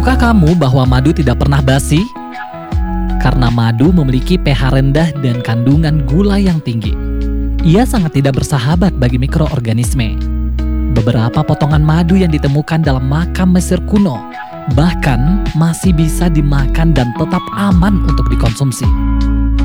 Tahukah kamu bahwa madu tidak pernah basi? Karena madu memiliki pH rendah dan kandungan gula yang tinggi. Ia sangat tidak bersahabat bagi mikroorganisme. Beberapa potongan madu yang ditemukan dalam makam Mesir kuno bahkan masih bisa dimakan dan tetap aman untuk dikonsumsi.